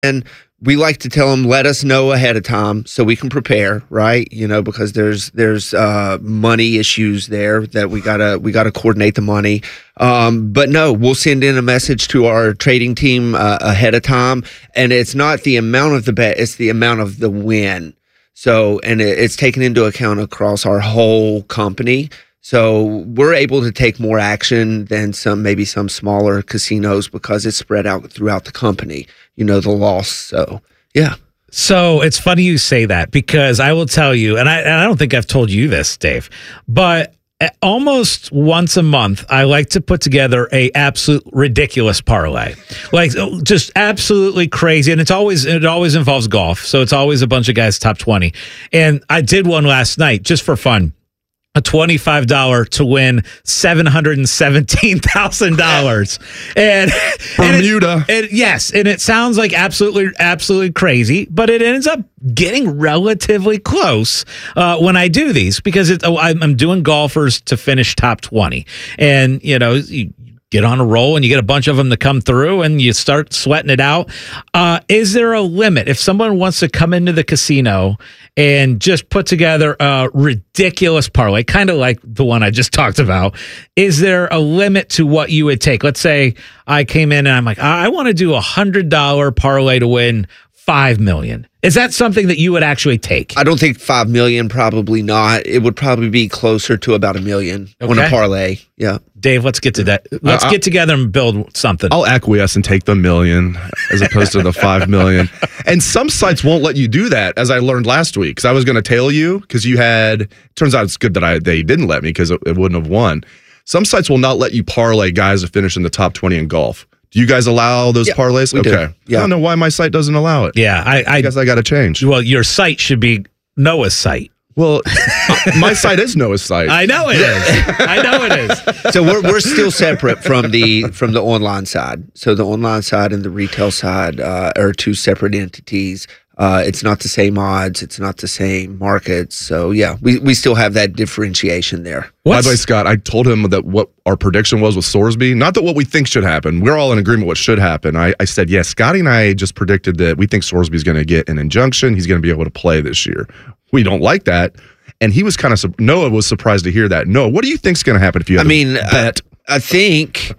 And we like to tell them, let us know ahead of time so we can prepare, right? Because there's money issues there that we gotta coordinate the money. But no, we'll send in a message to our trading team ahead of time, and it's not the amount of the bet; it's the amount of the win. So, and it's taken into account across our whole company. So we're able to take more action than maybe some smaller casinos because it's spread out throughout the company, the loss. So, yeah. So it's funny you say that because I will tell you, and I don't think I've told you this, Dave, but almost once a month, I like to put together a absolute ridiculous parlay, like just absolutely crazy. And it always involves golf. So it's always a bunch of guys top 20. And I did one last night just for fun. A $25 to win $717,000, and Bermuda. Yes, and it sounds like absolutely crazy, but it ends up getting relatively close when I do these because I'm doing golfers to finish top 20, and you get on a roll and you get a bunch of them to come through and you start sweating it out. Is there a limit if someone wants to come into the casino and just put together a ridiculous parlay, kind of like the one I just talked about? Is there a limit to what you would take? Let's say I came in and I'm like, I want to do $100 parlay to win $5 million. Is that something that you would actually take? I don't think $5 million, probably not. It would probably be closer to about $1 million on a parlay. Yeah. Dave, let's get to that. Let's get together and build something. I'll acquiesce and take the $1 million as opposed to the $5 million. And some sites won't let you do that, as I learned last week. Because I was going to tell you, because turns out it's good that they didn't let me because it wouldn't have won. Some sites will not let you parlay guys to finish in the top 20 in golf. Do you guys allow those parlays? We do. Yeah. I don't know why my site doesn't allow it. Yeah, I guess I got to change. Well, your site should be Noah's site. Well, my site is Noah's site. I know it is. I know it is. So we're still separate from the online side. So the online side and the retail side are two separate entities. It's not the same odds. It's not the same markets. So, yeah, we still have that differentiation there. By the way, Scott, I told him that what our prediction was with Sorsby, not that what we think should happen. We're all in agreement what should happen. I said, yes, Scotty and I just predicted that we think Sorsby's going to get an injunction. He's going to be able to play this year. We don't like that. And he was Noah was surprised to hear that. Noah, what do you think's going to happen if you have a bet? I think,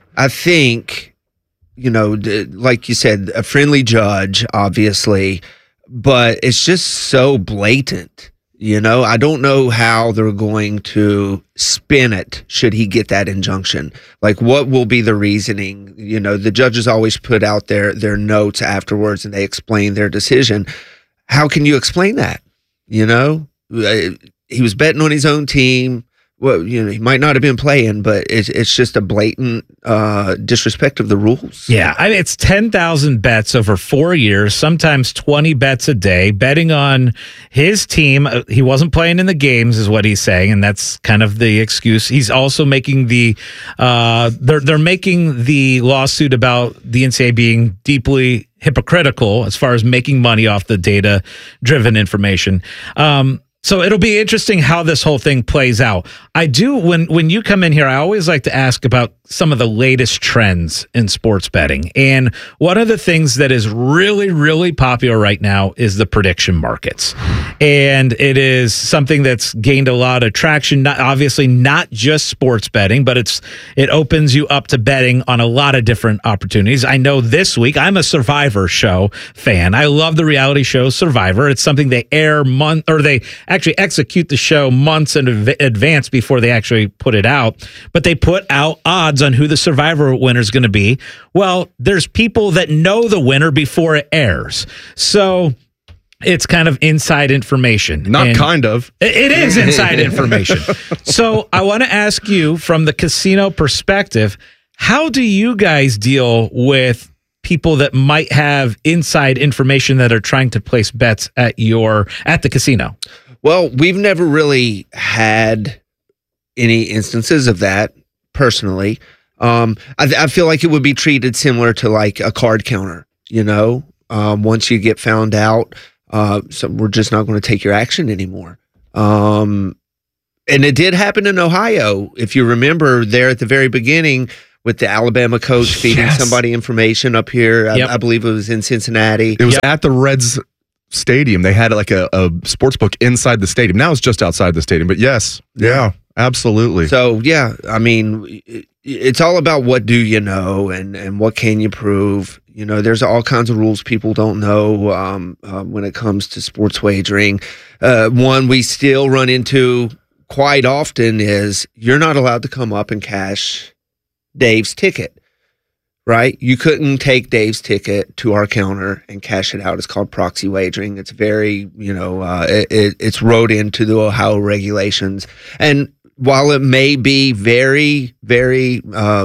like you said, a friendly judge, obviously, but it's just so blatant. I don't know how they're going to spin it should he get that injunction. Like, what will be the reasoning? The judges always put out their notes afterwards and they explain their decision. How can you explain that? He was betting on his own team. Well, he might not have been playing, but it's just a blatant disrespect of the rules. Yeah, it's 10,000 bets over 4 years, sometimes 20 bets a day, betting on his team. He wasn't playing in the games, is what he's saying, and that's kind of the excuse. He's also making they're making the lawsuit about the NCAA being deeply hypocritical as far as making money off the data-driven information. So it'll be interesting how this whole thing plays out. I do, when you come in here, I always like to ask about some of the latest trends in sports betting. And one of the things that is really, really popular right now is the prediction markets. And it is something that's gained a lot of traction, obviously not just sports betting, but it opens you up to betting on a lot of different opportunities. I know this week, I'm a Survivor show fan. I love the reality show Survivor. It's something they air they actually execute the show months in advance before they actually put it out. But they put out odds on who the Survivor winner is going to be. Well, there's people that know the winner before it airs. So it's kind of inside information. It is inside information. So I want to ask you, from the casino perspective, how do you guys deal with people that might have inside information that are trying to place bets at the casino? Well, we've never really had any instances of that personally. I feel like it would be treated similar to like a card counter, once you get found out, so we're just not going to take your action anymore. And it did happen in Ohio. If you remember there at the very beginning, with the Alabama coach feeding somebody information up here. I believe it was in Cincinnati. It was at the Reds stadium. They had like a sports book inside the stadium. Now it's just outside the stadium, but yes. Yeah, absolutely. So, yeah, I mean, it's all about what do you know and what can you prove. You know, there's all kinds of rules people don't know when it comes to sports wagering. One we still run into quite often is you're not allowed to come up and cash Dave's ticket, right? You couldn't take Dave's ticket to our counter and cash it out. It's called proxy wagering. It's very, it's wrote into the Ohio regulations. And while it may be very, very,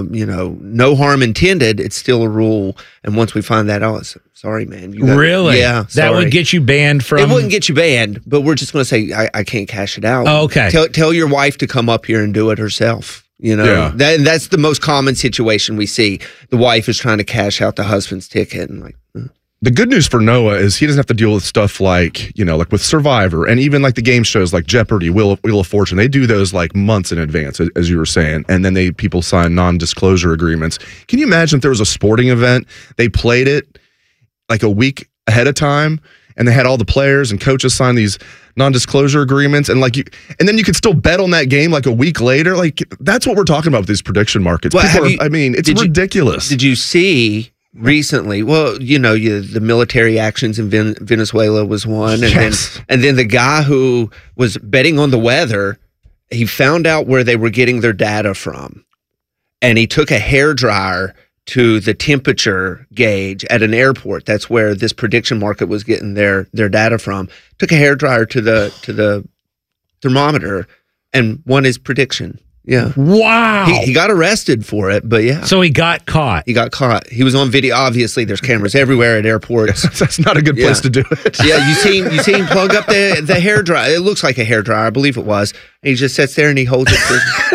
no harm intended, it's still a rule. And once we find that out, sorry, man. Really? Yeah. That would get you banned from... It wouldn't get you banned, but we're just going to say, I can't cash it out. Oh, okay. Tell your wife to come up here and do it herself. That's the most common situation we see. The wife is trying to cash out the husband's ticket and The good news for Noah is he doesn't have to deal with stuff like with Survivor and even like the game shows like Jeopardy, Wheel of Fortune. They do those like months in advance, as you were saying, and then people sign non-disclosure agreements. Can you imagine if there was a sporting event, they played it like a week ahead of time, and they had all the players and coaches sign these non-disclosure agreements, and then you could still bet on that game like a week later. Like that's what we're talking about with these prediction markets. Well, it's ridiculous. Did you see recently? Well, the military actions in Venezuela was one, and then the guy who was betting on the weather, he found out where they were getting their data from, and he took a hairdryer to the temperature gauge at an airport. That's where this prediction market was getting their data from. Took a hairdryer to the thermometer and won his prediction. Yeah. Wow. He got arrested for it, but yeah. So he got caught. He got caught. He was on video. Obviously, there's cameras everywhere at airports. That's not a good place to do it. Yeah, you see him plug up the hairdryer. It looks like a hairdryer, I believe it was. And he just sits there and he holds it.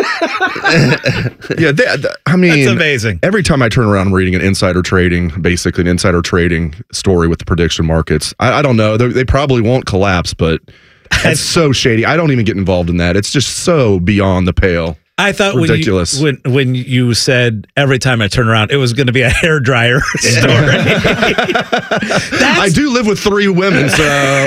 That's amazing. Every time I turn around, I'm reading an insider trading story with the prediction markets. I don't know. They probably won't collapse, but it's so shady. I don't even get involved in that. It's just so beyond the pale. I thought ridiculous. When you said every time I turn around, it was going to be a hairdryer story. I do live with 3 women, so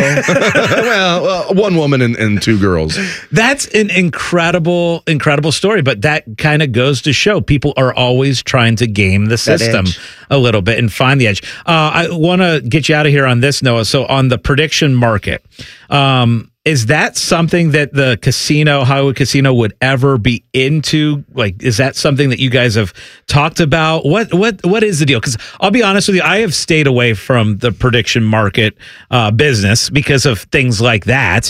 well, 1 woman and 2 girls. That's an incredible story, but that kind of goes to show people are always trying to game the system a little bit and find the edge. I want to get you out of here on this, Noah. So on the prediction market, is that something that the Hollywood Casino would ever be into? Like, is that something that you guys have talked about? What is the deal? Because I'll be honest with you, I have stayed away from the prediction market business because of things like that.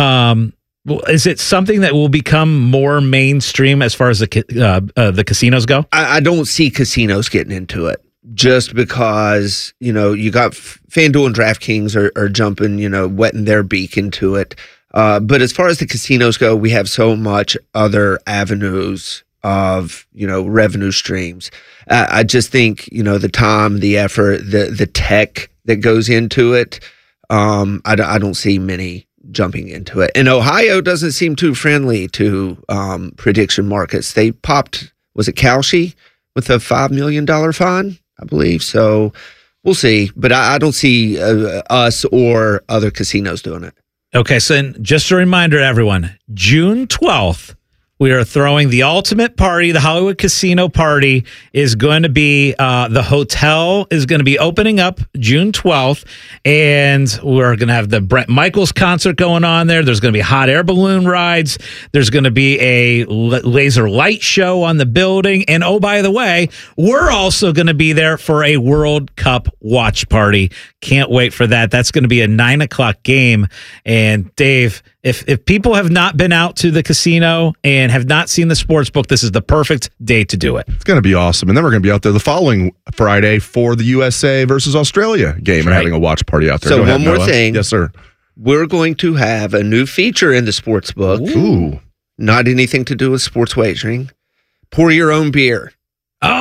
Is it something that will become more mainstream as far as the casinos go? I don't see casinos getting into it. Just because, you got FanDuel and DraftKings are jumping, wetting their beak into it. But as far as the casinos go, we have so much other avenues of, revenue streams. I just think, the time, the effort, the tech that goes into it, I don't see many jumping into it. And Ohio doesn't seem too friendly to prediction markets. They popped, was it Kalshi with a $5 million fine? I believe so. We'll see, but I don't see us or other casinos doing it. Okay, so just a reminder to everyone, June 12th, we are throwing the ultimate party. The Hollywood Casino party is going to be, the hotel is going to be opening up June 12th, and we're going to have the Bret Michaels concert going on there. There's going to be hot air balloon rides. There's going to be a laser light show on the building. And oh, by the way, we're also going to be there for a World Cup watch party. Can't wait for that. That's going to be a 9:00 game. And Dave, if people have not been out to the casino and have not seen the sports book, this is the perfect day to do it. It's going to be awesome. And then we're going to be out there the following Friday for the USA versus Australia game and having a watch party out there. So one more thing. Yes, sir. We're going to have a new feature in the sports book. Ooh. Not anything to do with sports wagering. Pour your own beer. Oh,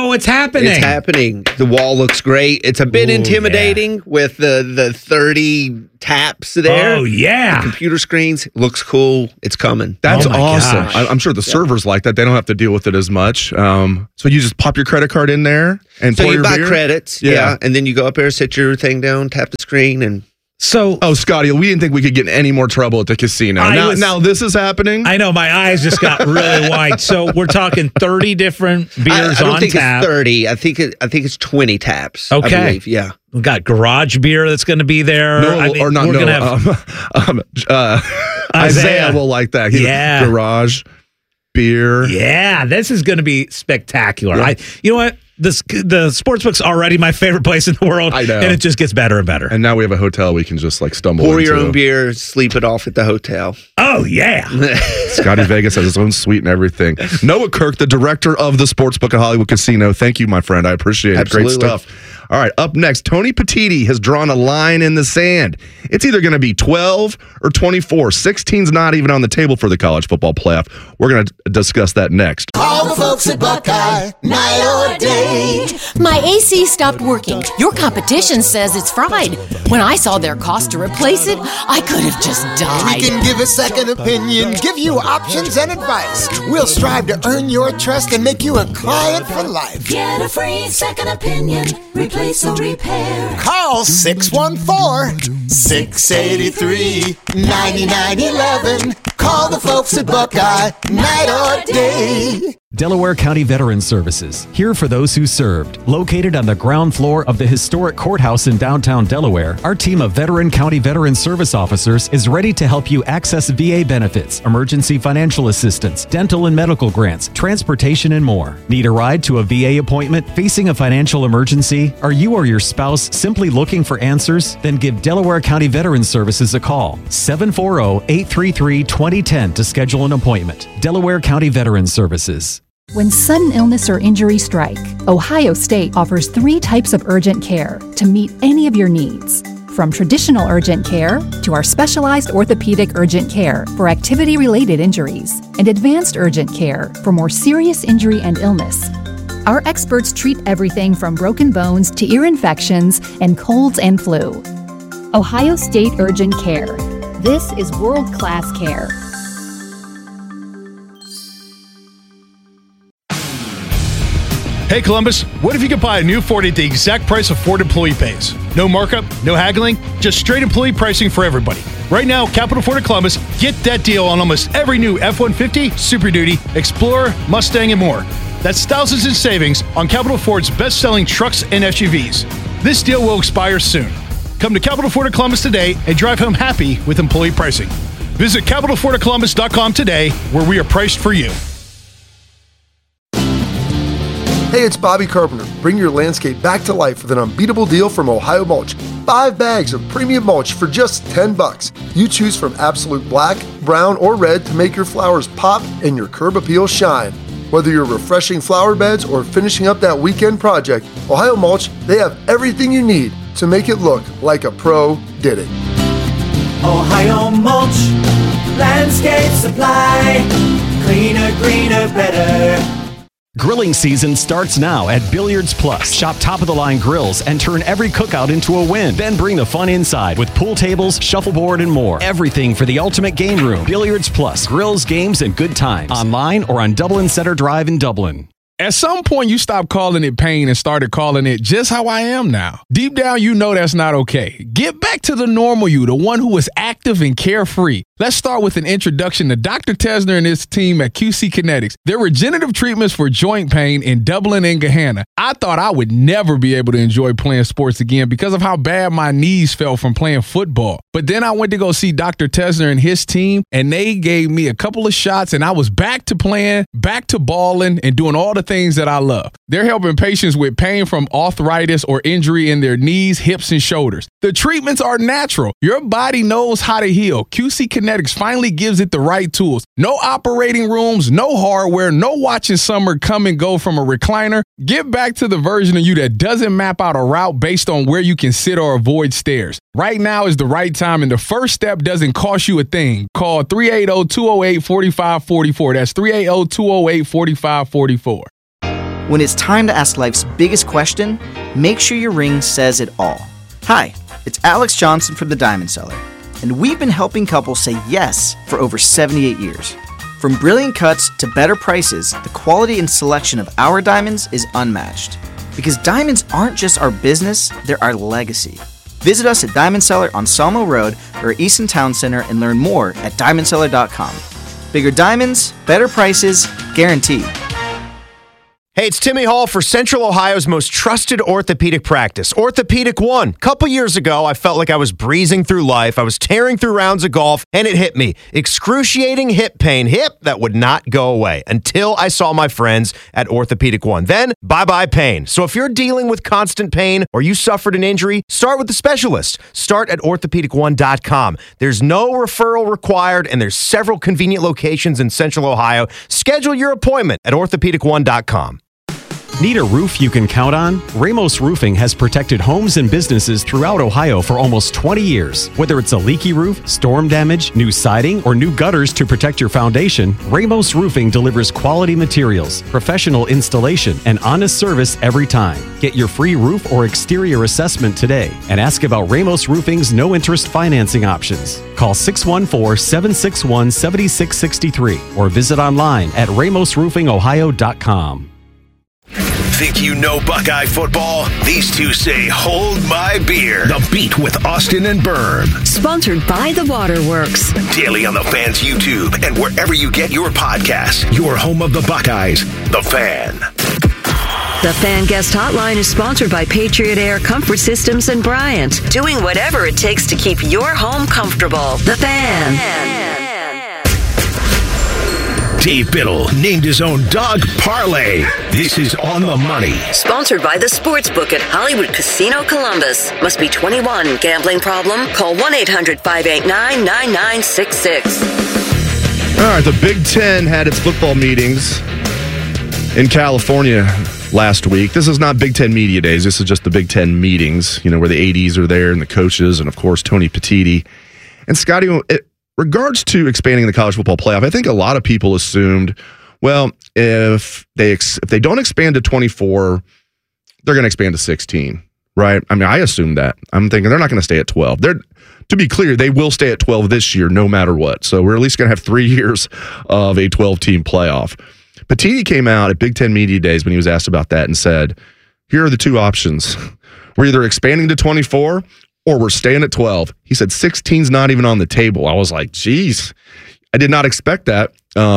Oh, it's happening. It's happening. The wall looks great. It's a bit intimidating with the 30 taps there. Oh, yeah. The computer screens. Looks cool. It's coming. That's Oh my awesome. gosh. I'm sure the servers like that. They don't have to deal with it as much. So you just pop your credit card in there and So pour you your buy beer? credits. Yeah. And then you go up there, sit your thing down, tap the screen, and So, Oh, Scotty, we didn't think we could get in any more trouble at the casino. Now this is happening. I know my eyes just got really wide. So we're talking 30 different beers I don't on think tap. it's 30. I think it's 20 taps. Okay. I believe. Yeah. We got garage beer that's going to be there. We're gonna have Isaiah will like that. Yeah. Garage beer. Yeah, this is going to be spectacular. You know what? The Sportsbook's already my favorite place in the world. I know. And it just gets better and better. And now we have a hotel we can just like stumble Pour into. your own beer, sleep it off at the hotel. Oh, yeah. Scotty Vegas has his own suite and everything. Noah Kirk, the director of the Sportsbook at Hollywood Casino. Thank you, my friend. I appreciate it. Absolutely. Great stuff. All right, up next, Tony Petitti has drawn a line in the sand. It's either going to be 12 or 24. 16's not even on the table for the college football playoff. We're going to discuss that next. Call the folks at Buckeye, night or day. My AC stopped working. Your competition says it's fried. When I saw their cost to replace it, I could have just We died. can give a second opinion, give you options and advice. We'll strive to earn your trust and make you a client for life. Get a free second opinion. Replace or repair. Call 614-683-9911. Call the folks at Buckeye, night or day. Delaware County Veterans Services, here for those who served. Located on the ground floor of the historic courthouse in downtown Delaware, our team of veteran county veteran service officers is ready to help you access VA benefits, emergency financial assistance, dental and medical grants, transportation, and more. Need a ride to a VA appointment? Facing a financial emergency? Are you or your spouse simply looking for answers? Then give Delaware County Veterans Services a call. 740-833-2010 to schedule an appointment. Delaware County Veterans Services. When sudden illness or injury strike, Ohio State offers 3 types of urgent care to meet any of your needs. From traditional urgent care to our specialized orthopedic urgent care for activity-related injuries and advanced urgent care for more serious injury and illness. Our experts treat everything from broken bones to ear infections and colds and flu. Ohio State Urgent Care. This is world-class care. Hey Columbus, what if you could buy a new Ford at the exact price of Ford employee pays? No markup, no haggling, just straight employee pricing for everybody. Right now, Capital Ford of Columbus, get that deal on almost every new F-150, Super Duty, Explorer, Mustang, and more. That's thousands in savings on Capital Ford's best-selling trucks and SUVs. This deal will expire soon. Come to Capital Ford of Columbus today and drive home happy with employee pricing. Visit CapitalFordofColumbus.com today, where we are priced for you. Hey, it's Bobby Carpenter. Bring your landscape back to life with an unbeatable deal from Ohio Mulch. 5 bags of premium mulch for just $10. You choose from absolute black, brown, or red to make your flowers pop and your curb appeal shine. Whether you're refreshing flower beds or finishing up that weekend project, Ohio Mulch, they have everything you need to make it look like a pro did it. Ohio Mulch, landscape supply, cleaner, greener, better. Grilling season starts now at Billiards Plus. Shop top-of-the-line grills and turn every cookout into a win. Then bring the fun inside with pool tables, shuffleboard, and more. Everything for the ultimate game room. Billiards Plus. Grills, games, and good times. Online or on Dublin Center Drive in Dublin. At some point, you stopped calling it pain and started calling it just how I am now. Deep down, you know that's not okay. Get back to the normal you, the one who is active and carefree. Let's start with an introduction to Dr. Tesner and his team at QC Kinetics. Their regenerative treatments for joint pain in Dublin and Gahanna. I thought I would never be able to enjoy playing sports again because of how bad my knees felt from playing football. But then I went to go see Dr. Tesner and his team, and they gave me a couple of shots, and I was back to playing, back to balling, and doing all the things that I love. They're helping patients with pain from arthritis or injury in their knees, hips, and shoulders. The treatments are natural. Your body knows how to heal. QC Kinetics finally gives it the right tools. No operating rooms, no hardware, no watching summer come and go from a recliner. Get back to the version of you that doesn't map out a route based on where you can sit or avoid stairs. Right now is the right time, and the first step doesn't cost you a thing. Call 380-208-4544. That's 380-208-4544. When it's time to ask life's biggest question, make sure your ring says it all. Hi, it's Alex Johnson from the Diamond Seller, and we've been helping couples say yes for over 78 years. From brilliant cuts to better prices, the quality and selection of our diamonds is unmatched. Because diamonds aren't just our business, they're our legacy. Visit us at Diamond Seller on Sawmill Road or Easton Town Center and learn more at diamondseller.com. Bigger diamonds, better prices, guaranteed. Hey, it's Timmy Hall for Central Ohio's most trusted orthopedic practice, Orthopedic One. Couple years ago, I felt like I was breezing through life. I was tearing through rounds of golf, and it hit me. Excruciating hip pain. Hip that would not go away until I saw my friends at Orthopedic One. Then, bye-bye pain. So if you're dealing with constant pain or you suffered an injury, start with the specialist. Start at orthopedic1.com. There's no referral required, and there's several convenient locations in Central Ohio. Schedule your appointment at orthopedic1.com. Need a roof you can count on? Ramos Roofing has protected homes and businesses throughout Ohio for almost 20 years. Whether it's a leaky roof, storm damage, new siding, or new gutters to protect your foundation, Ramos Roofing delivers quality materials, professional installation, and honest service every time. Get your free roof or exterior assessment today and ask about Ramos Roofing's no-interest financing options. Call 614-761-7663 or visit online at ramosroofingohio.com. Think you know Buckeye football? These two say, hold my beer. The Beat with Austin and Berm. Sponsored by The Waterworks. Daily on the Fan's YouTube and wherever you get your podcasts. Your home of the Buckeyes, The Fan. The Fan Guest Hotline is sponsored by Patriot Air Comfort Systems and Bryant. Doing whatever it takes to keep your home comfortable. The Fan. Dave Biddle named his own dog Parlay. This is On the Money. Sponsored by the Sportsbook at Hollywood Casino Columbus. Must be 21. Gambling problem? Call 1-800-589-9966. All right, the Big Ten had its football meetings in California last week. This is not Big Ten Media Days. This is just the Big Ten meetings, where the ADs are there and the coaches and, of course, Tony Petitti. And, Scotty, regards to expanding the college football playoff, I think a lot of people assumed, well, if they don't expand to 24, they're going to expand to 16, right? I mean, I assumed that. I'm thinking they're not going to stay at 12. To be clear, they will stay at 12 this year no matter what. So we're at least going to have 3 years of a 12-team playoff. Petitti came out at Big Ten Media Days when he was asked about that and said, here are the two options. We're either expanding to 24 or we're staying at 12. He said 16's not even on the table. I was like, geez, I did not expect that.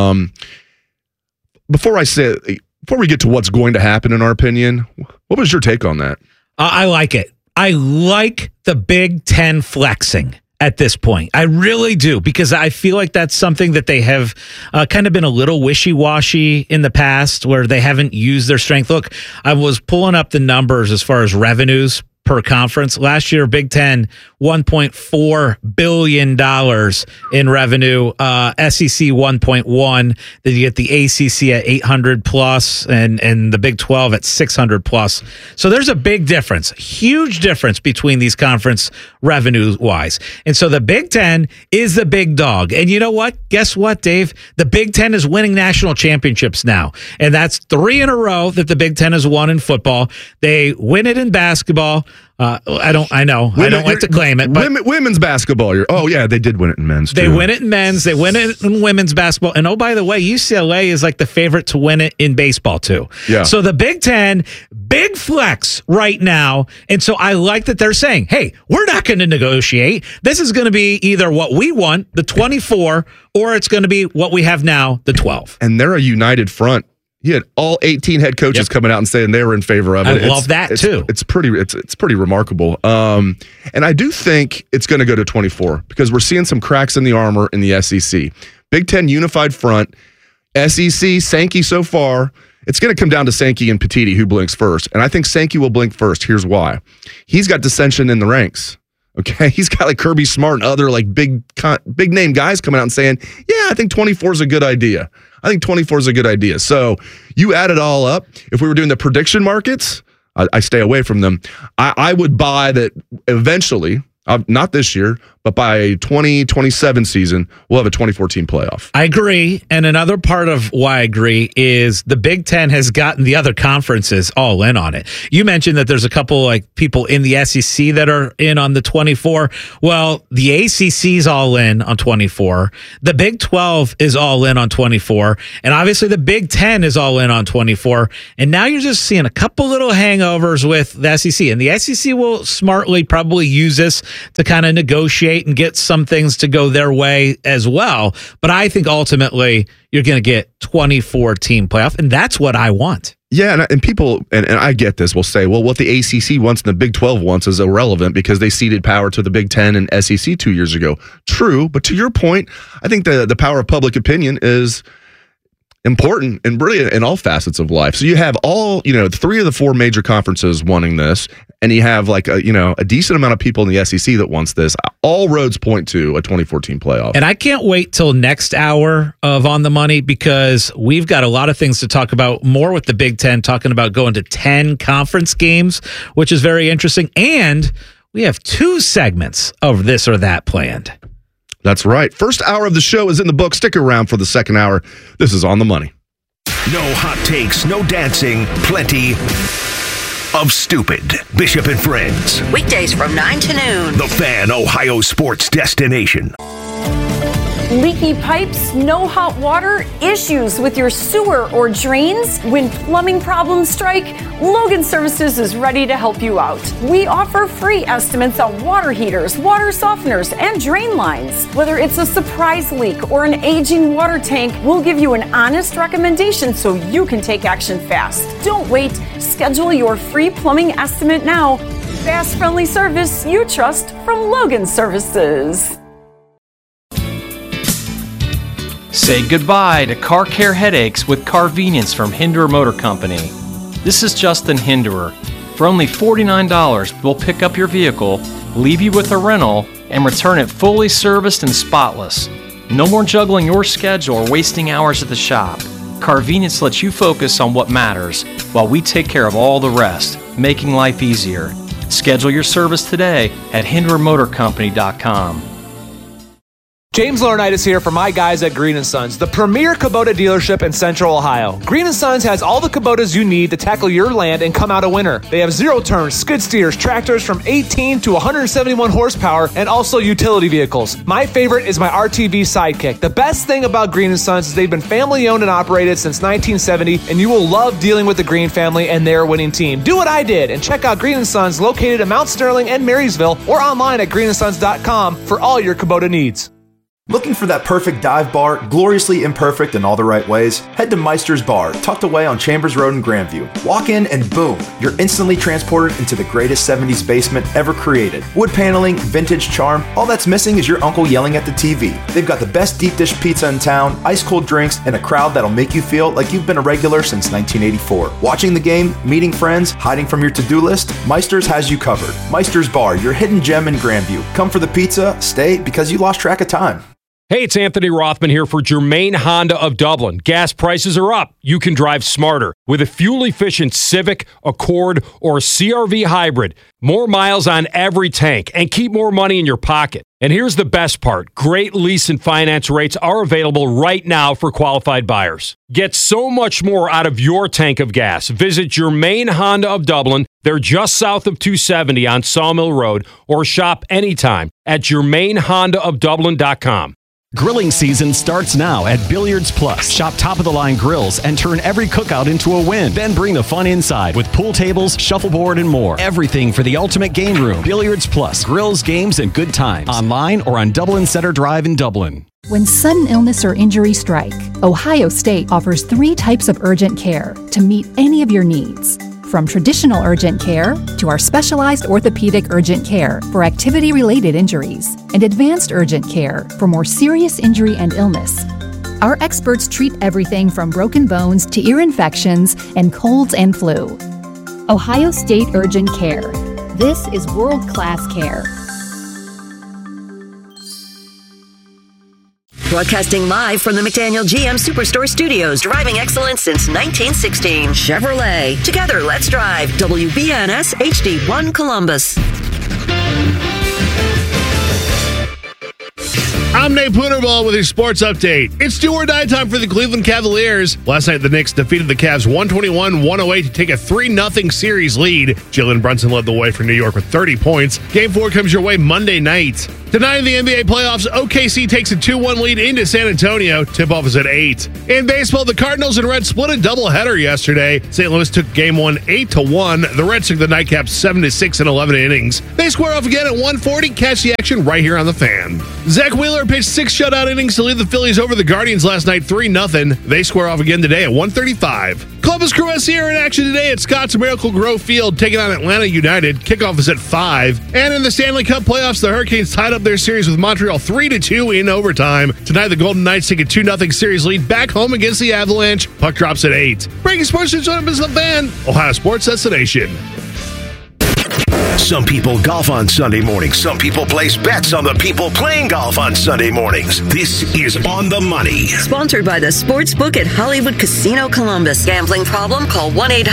Before we get to what's going to happen, in our opinion, what was your take on that? I like it. I like the Big Ten flexing at this point. I really do, because I feel like that's something that they have kind of been a little wishy-washy in the past, where they haven't used their strength. Look, I was pulling up the numbers as far as revenues per conference. Last year, Big Ten, $1.4 billion in revenue. SEC, 1.1. Then you get the ACC at 800 plus and the Big 12 at 600 plus. So there's a big difference, huge difference between these conference revenue wise. And so the Big Ten is the big dog. And you know what? Guess what, Dave? The Big Ten is winning national championships now. And that's 3 in a row that the Big Ten has won in football. They win it in basketball. I don't like to claim it, but women's basketball. They did win it in men's. They win it in men's. They win it in women's basketball. And by the way, UCLA is like the favorite to win it in baseball too. Yeah. So the Big Ten, big flex right now. And so I like that they're saying, hey, we're not going to negotiate. This is going to be either what we want, the 24, or it's going to be what we have now, the 12. And they're a united front. You had all 18 head coaches coming out and saying they were in favor of it. I love that too. It's pretty remarkable. And I do think it's going to go to 24 because we're seeing some cracks in the armor in the SEC. Big Ten unified front. SEC, Sankey so far. It's going to come down to Sankey and Petitti who blinks first. And I think Sankey will blink first. Here's why. He's got dissension in the ranks. Okay, he's got like Kirby Smart and other like big name guys coming out and saying, yeah, I think 24 is a good idea. So you add it all up. If we were doing the prediction markets, I stay away from them. I would buy that eventually, not this year, But by 2027 season, we'll have a 2014 playoff. I agree. And another part of why I agree is the Big Ten has gotten the other conferences all in on it. You mentioned that there's a couple like people in the SEC that are in on the 24. Well, the ACC's all in on 24. The Big 12 is all in on 24. And obviously the Big 10 is all in on 24. And now you're just seeing a couple little hangovers with the SEC. And the SEC will smartly probably use this to kind of negotiate and get some things to go their way as well. But I think ultimately you're going to get 24-team playoff, and that's what I want. Yeah, and people, and I get this, will say, well, what the ACC wants and the Big 12 wants is irrelevant because they ceded power to the Big 10 and SEC 2 years ago. True, but to your point, I think the power of public opinion is important and brilliant in all facets of life. So you have all, 3 of the 4 major conferences wanting this, and you have like a decent amount of people in the SEC that wants this. All roads point to a 2014 playoff. And I can't wait till next hour of On the Money because we've got a lot of things to talk about, more with the Big Ten, talking about going to 10 conference games, which is very interesting. And we have 2 segments of this or that planned. That's right. First hour of the show is in the book. Stick around for the second hour. This is On the Money. No hot takes, no dancing, plenty of stupid. Bishop and Friends. Weekdays from 9 to noon. The Fan, Ohio sports destination. Leaky pipes, no hot water, issues with your sewer or drains? When plumbing problems strike, Logan Services is ready to help you out. We offer free estimates on water heaters, water softeners, and drain lines. Whether it's a surprise leak or an aging water tank, we'll give you an honest recommendation so you can take action fast. Don't wait. Schedule your free plumbing estimate now. Fast, friendly service you trust from Logan Services. Say goodbye to car care headaches with Carvenience from Hinderer Motor Company. This is Justin Hinderer. For only $49, we'll pick up your vehicle, leave you with a rental, and return it fully serviced and spotless. No more juggling your schedule or wasting hours at the shop. Carvenience lets you focus on what matters while we take care of all the rest, making life easier. Schedule your service today at HindererMotorCompany.com. James Laurinaitis here for my guys at Green & Sons, the premier Kubota dealership in Central Ohio. Green & Sons has all the Kubotas you need to tackle your land and come out a winner. They have zero-turn, skid steers, tractors from 18 to 171 horsepower, and also utility vehicles. My favorite is my RTV Sidekick. The best thing about Green & Sons is they've been family-owned and operated since 1970, and you will love dealing with the Green family and their winning team. Do what I did and check out Green & Sons located in Mount Sterling and Marysville or online at greenandsons.com for all your Kubota needs. Looking for that perfect dive bar, gloriously imperfect in all the right ways? Head to Meister's Bar, tucked away on Chambers Road in Grandview. Walk in and boom, you're instantly transported into the greatest 70s basement ever created. Wood paneling, vintage charm, all that's missing is your uncle yelling at the TV. They've got the best deep dish pizza in town, ice cold drinks, and a crowd that'll make you feel like you've been a regular since 1984. Watching the game, meeting friends, hiding from your to-do list, Meister's has you covered. Meister's Bar, your hidden gem in Grandview. Come for the pizza, stay because you lost track of time. Hey, it's Anthony Rothman here for Germain Honda of Dublin. Gas prices are up. You can drive smarter with a fuel-efficient Civic, Accord, or CR-V hybrid. More miles on every tank and keep more money in your pocket. And here's the best part. Great lease and finance rates are available right now for qualified buyers. Get so much more out of your tank of gas. Visit Germain Honda of Dublin. They're just south of 270 on Sawmill Road, or shop anytime at GermainHondaofDublin.com. Grilling season starts now at Billiards Plus. Shop top-of-the-line grills and turn every cookout into a win. Then bring the fun inside with pool tables, shuffleboard, and more. Everything for the ultimate game room. Billiards Plus. Grills, games, and good times. Online or on Dublin Center Drive in Dublin. When sudden illness or injury strike, Ohio State offers 3 types of urgent care to meet any of your needs. From traditional urgent care to our specialized orthopedic urgent care for activity-related injuries and advanced urgent care for more serious injury and illness. Our experts treat everything from broken bones to ear infections and colds and flu. Ohio State Urgent Care. This is world-class care. Broadcasting live from the McDaniel GM Superstore Studios. Driving excellence since 1916. Chevrolet. Together, let's drive. WBNS HD1 Columbus. I'm Nate Punterball with your sports update. It's do or die time for the Cleveland Cavaliers. Last night, the Knicks defeated the Cavs 121-108 to take a 3-0 series lead. Jalen Brunson led the way for New York with 30 points. Game 4 comes your way Monday night. Tonight in the NBA playoffs, OKC takes a 2-1 lead into San Antonio. Tip-off is at 8. In baseball, the Cardinals and Reds split a doubleheader yesterday. St. Louis took Game 1 8-1. The Reds took the nightcap 7-6 in 11 innings. They square off again at 1:40. Catch the action right here on The Fan. Zach Wheeler pitched 6 shutout innings to lead the Phillies over the Guardians last night 3-0. They square off again today at 1:35. Columbus Crew SC are in action today at Scott's Miracle Grow Field, taking on Atlanta United. Kickoff is at 5. And in the Stanley Cup playoffs, the Hurricanes tied up their series with Montreal 3-2 in overtime. Tonight, the Golden Knights take a 2-0 series lead back home against the Avalanche. Puck drops at 8. Breaking sports news on The Fan, Ohio Sports Destination. Some people golf on Sunday mornings. Some people place bets on the people playing golf on Sunday mornings. This is On the Money. Sponsored by the Sportsbook at Hollywood Casino Columbus. Gambling problem? Call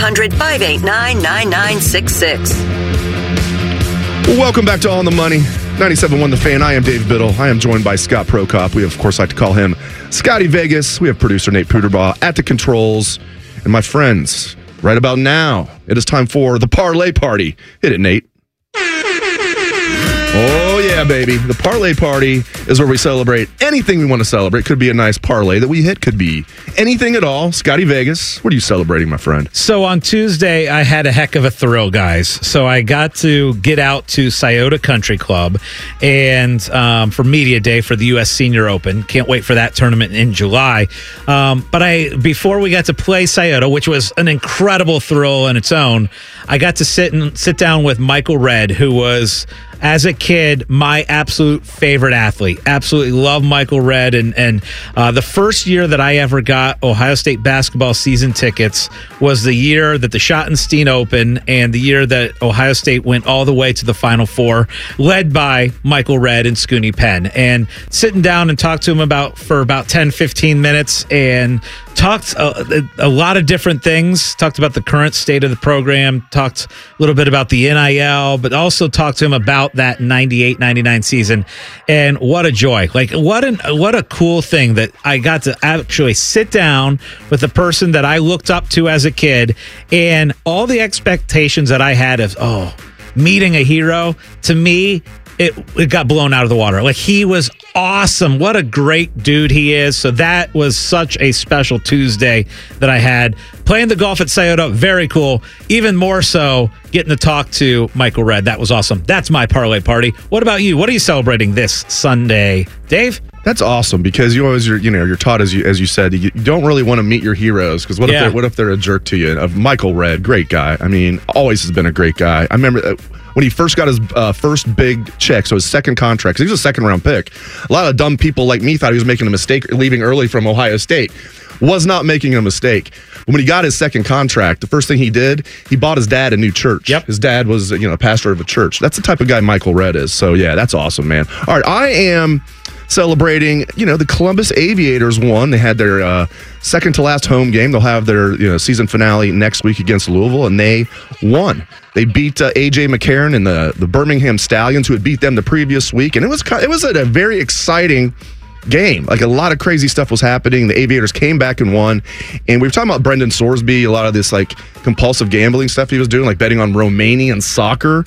1-800-589-9966. Welcome back to On the Money. 97.1 The Fan. I am Dave Biddle. I am joined by Scott Prokop. We, of course, like to call him Scotty Vegas. We have producer Nate Punterball at the controls. And my friends, right about now, it is time for the Parlay Party. Hit it, Nate. Oh, yeah, baby. The Parlay Party is where we celebrate anything we want to celebrate. Could be a nice parlay that we hit. Could be anything at all. Scotty Vegas, what are you celebrating, my friend? So on Tuesday, I had a heck of a thrill, guys. So I got to get out to Scioto Country Club and for Media Day for the U.S. Senior Open. Can't wait for that tournament in July. But before we got to play Scioto, which was an incredible thrill in its own, I got to sit down with Michael Redd, who was, as a kid, my absolute favorite athlete. Absolutely love Michael Redd. And the first year that I ever got Ohio State basketball season tickets was the year that the Schottenstein Open and the year that Ohio State went all the way to the Final Four, led by Michael Redd and Scooney Penn. And sitting down and talked to him for about 10, 15 minutes and talked a lot of different things. Talked about the current state of the program, talked a little bit about the NIL, but also talked to him about that 98-99 season. And what a joy. Like, what a cool thing that I got to actually sit down with a person that I looked up to as a kid, and all the expectations that I had of, meeting a hero, to me, it got blown out of the water. Like, he was awesome. What a great dude he is. So that was such a special Tuesday that I had. Playing the golf at Scioto, very cool. Even more so, getting to talk to Michael Redd. That was awesome. That's my parlay party. What about you? What are you celebrating this Sunday, Dave? That's awesome, because you always you're taught, as you said, you don't really want to meet your heroes, because what if they're a jerk to you? Of Michael Redd, great guy. I mean, always has been a great guy. I remember when he first got his first big check, so his second contract, 'cause he was a second-round pick. A lot of dumb people like me thought he was making a mistake leaving early from Ohio State. Was not making a mistake. When he got his second contract, the first thing he did, he bought his dad a new church. Yep. His dad was, a pastor of a church. That's the type of guy Michael Redd is. So, yeah, that's awesome, man. All right, I am celebrating, the Columbus Aviators won. They had their second to last home game. They'll have their season finale next week against Louisville, and they won. They beat A.J. McCarron and the Birmingham Stallions, who had beat them the previous week, and it was a very exciting game. Like, a lot of crazy stuff was happening. The Aviators came back and won. And we were talking about Brendan Sorsby, a lot of this like compulsive gambling stuff he was doing, like betting on Romanian soccer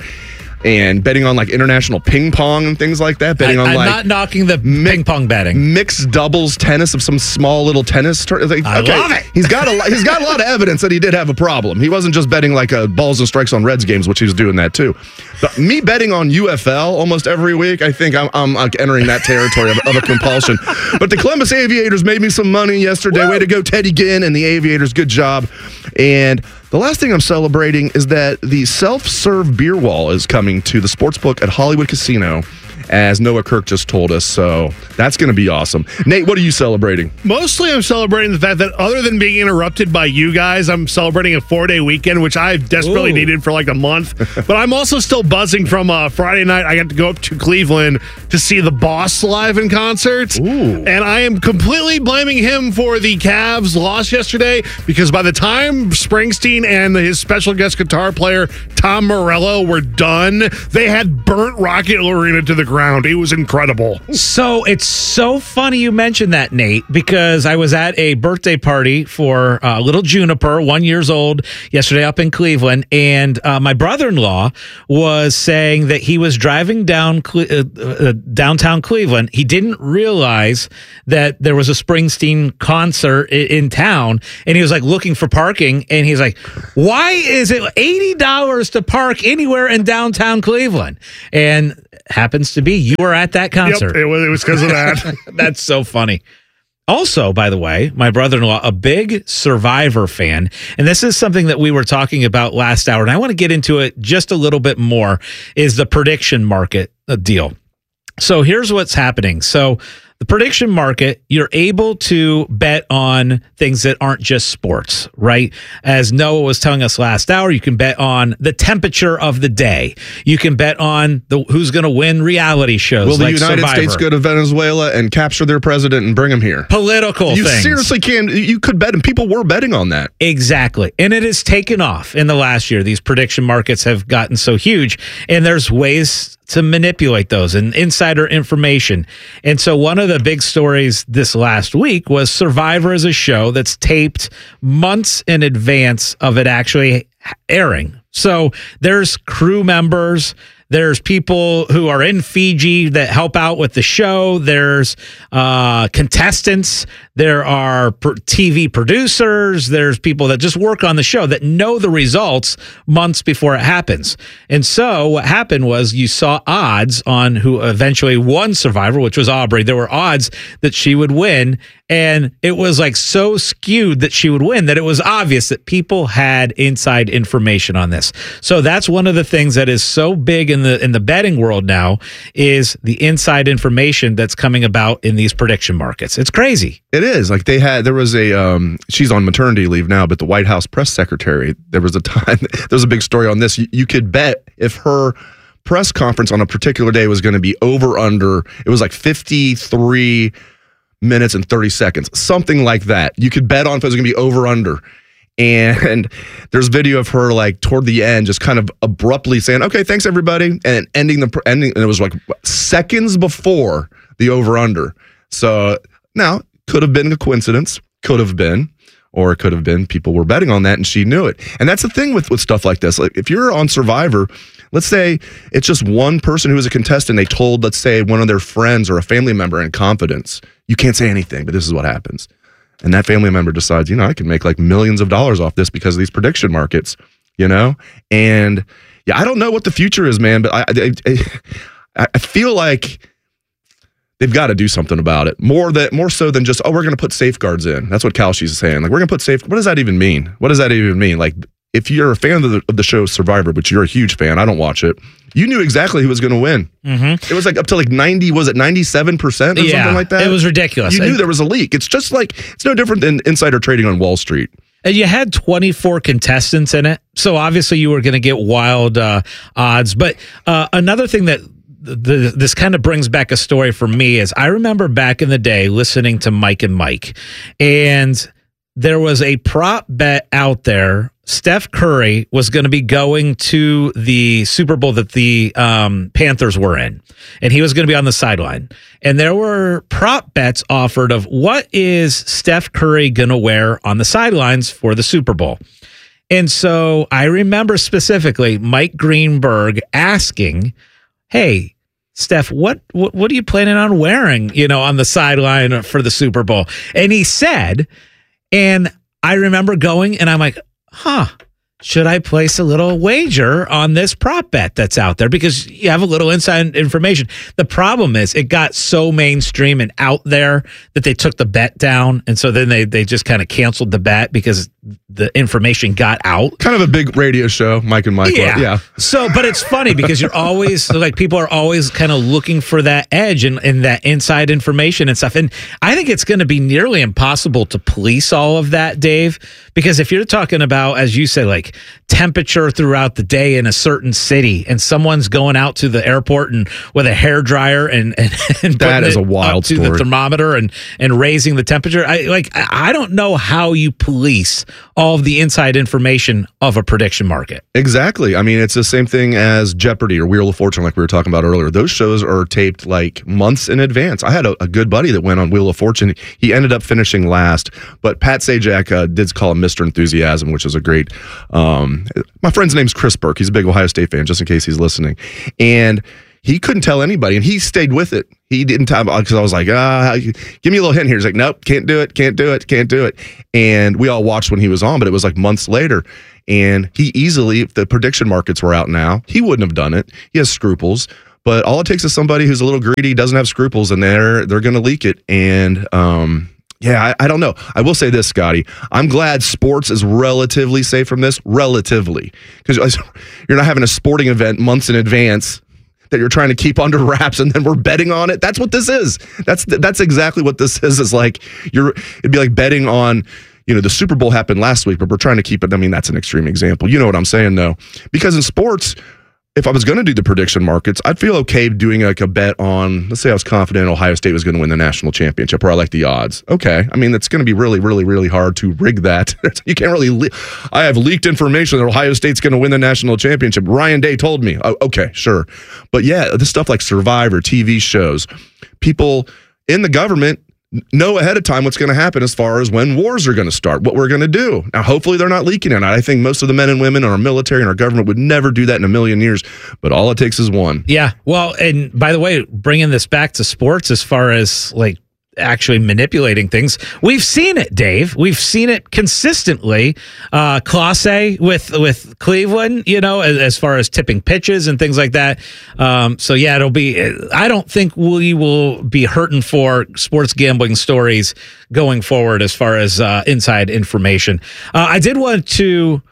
and betting on like international ping pong and things like that. I'm not knocking the ping pong betting. Mixed doubles tennis of some small little tennis. I love it. He's got a lot of evidence that he did have a problem. He wasn't just betting like balls and strikes on Reds games, which he was doing that too. But me betting on UFL almost every week, I think I'm like entering that territory of a compulsion. But the Columbus Aviators made me some money yesterday. Woo! Way to go, Teddy Ginn and the Aviators. Good job. And the last thing I'm celebrating is that the self-serve beer wall is coming to the sportsbook at Hollywood Casino, as Noah Kirk just told us. So that's going to be awesome. Nate, what are you celebrating? Mostly I'm celebrating the fact that other than being interrupted by you guys, I'm celebrating a 4-day weekend, which I've desperately needed for like a month. But I'm also still buzzing from Friday night. I got to go up to Cleveland to see the Boss live in concert. And I am completely blaming him for the Cavs' loss yesterday, because by the time Springsteen and his special guest guitar player, Tom Morello, were done, they had burnt Rocket Arena to the ground. ground. It was incredible. So it's so funny you mentioned that, Nate, because I was at a birthday party for little Juniper, 1 year old, yesterday up in Cleveland, and my brother-in-law was saying that he was driving down downtown Cleveland. He didn't realize that there was a Springsteen concert in town, and he was like looking for parking, and he's like, why is it $80 to park anywhere in downtown Cleveland? And happens to be you were at that concert. Yep, it was because of that. That's so funny. Also, by the way, my brother-in-law, a big Survivor fan, and this is something that we were talking about last hour, and I want to get into it just a little bit more, is the prediction market deal. So here's what's happening. So the prediction market, you're able to bet on things that aren't just sports, right? As Noah was telling us last hour, you can bet on the temperature of the day. You can bet on who's going to win reality shows. Will the like United Survivor. States go to Venezuela and capture their president and bring him here? Political You things. seriously can. You could bet, and people were betting on that. Exactly. And it has taken off in the last year. These prediction markets have gotten so huge, and there's ways to manipulate those and insider information. And so one of the big stories this last week was Survivor is a show that's taped months in advance of it actually airing. So there's crew members, there's people who are in Fiji that help out with the show, there's contestants, there are TV producers, there's people that just work on the show that know the results months before it happens. And so what happened was you saw odds on who eventually won Survivor, which was Aubrey. There were odds that she would win, and it was like so skewed that she would win that it was obvious that people had inside information on this. So that's one of the things that is so big in the betting world now is the inside information that's coming about in these prediction markets. It's crazy. It is. Like there was a, she's on maternity leave now, but the White House press secretary, there was a time, there was a big story on this. You could bet if her press conference on a particular day was going to be over under, it was like 53 minutes and 30 seconds, something like that. You could bet on if it was going to be over under. And there's video of her like toward the end, just kind of abruptly saying, "Okay, thanks everybody," and ending. And it was like seconds before the over under. So now could have been a coincidence, could have been, or it could have been people were betting on that and she knew it. And that's the thing with stuff like this. Like if you're on Survivor, let's say it's just one person who is a contestant. They told, let's say, one of their friends or a family member in confidence, you can't say anything, but this is what happens. And that family member decides, I can make like millions of dollars off this because of these prediction markets, And yeah, I don't know what the future is, man, but I feel like they've got to do something about it. More so than just, we're going to put safeguards in. That's what Kalshi's is saying. Like, we're going to put what does that even mean? What does that even mean? Like, if you're a fan of the show Survivor, which you're a huge fan, I don't watch it, you knew exactly who was going to win. Mm-hmm. It was like up to like 90, was it 97% or something like that? It was ridiculous. You knew there was a leak. It's just like, it's no different than insider trading on Wall Street. And you had 24 contestants in it, so obviously you were going to get wild odds. But another thing that this kind of brings back a story for me is I remember back in the day listening to Mike and Mike, and there was a prop bet out there. Steph Curry was going to be going to the Super Bowl that the Panthers were in, and he was going to be on the sideline. And there were prop bets offered of what is Steph Curry going to wear on the sidelines for the Super Bowl. And so I remember specifically Mike Greenberg asking, "Hey, Steph, what are you planning on wearing, on the sideline for the Super Bowl?" And he said, and I remember going, and I'm like, should I place a little wager on this prop bet that's out there? Because you have a little inside information. The problem is it got so mainstream and out there that they took the bet down. And so then they just kind of canceled the bet because the information got out. Kind of a big radio show, Mike and Mike. Yeah. So, but it's funny because you're always like, people are always kind of looking for that edge and that inside information and stuff. And I think it's going to be nearly impossible to police all of that, Dave, because if you're talking about, as you said, like temperature throughout the day in a certain city, and someone's going out to the airport and with a hairdryer and that is a wild to story. The thermometer and raising the temperature. I don't know how you police all of the inside information of a prediction market. Exactly. I mean, it's the same thing as Jeopardy or Wheel of Fortune, like we were talking about earlier. Those shows are taped like months in advance. I had a good buddy that went on Wheel of Fortune. He ended up finishing last, but Pat Sajak did call him Mr. Enthusiasm, which is a great. My friend's name's Chris Burke. He's a big Ohio State fan, just in case he's listening. And he couldn't tell anybody, and he stayed with it. He didn't tell, because I was like, give me a little hint here. He's like, nope, can't do it. And we all watched when he was on, but it was like months later. And he easily, if the prediction markets were out now, he wouldn't have done it. He has scruples. But all it takes is somebody who's a little greedy, doesn't have scruples, and they're going to leak it. And yeah, I don't know. I will say this, Scotty. I'm glad sports is relatively safe from this, relatively. Because you're not having a sporting event months in advance that you're trying to keep under wraps, and then we're betting on it. That's what this is. That's exactly what this is. Is like it'd be like betting on, the Super Bowl happened last week, but we're trying to keep it. I mean, that's an extreme example. You know what I'm saying, though? Because in sports, if I was going to do the prediction markets, I'd feel okay doing like a bet on, let's say I was confident Ohio State was going to win the national championship, or I like the odds. Okay. I mean, it's going to be really, really, really hard to rig that. You can't really, I have leaked information that Ohio State's going to win the national championship. Ryan Day told me. Oh, okay, sure. But yeah, this stuff like Survivor, TV shows, people in the government know ahead of time what's going to happen as far as when wars are going to start, what we're going to do. Now, hopefully they're not leaking it. I think most of the men and women in our military and our government would never do that in a million years, but all it takes is one. Yeah. Well, and by the way, bringing this back to sports as far as like actually manipulating things, we've seen it, Dave. We've seen it consistently. Clase with Cleveland, as far as tipping pitches and things like that. So yeah, I don't think we will be hurting for sports gambling stories going forward as far as inside information. I did want to